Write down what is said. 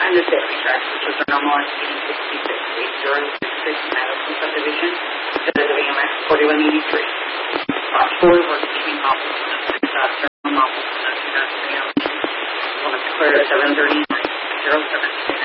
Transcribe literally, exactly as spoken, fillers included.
And the sales tax, which was a normal eighteen sixty-six, eight zero six six Madison subdivision, designating M X forty-one eighty-three. Lot four works between Appleton and South Appleton and South One declared at seven thirty-nine, zero seven six.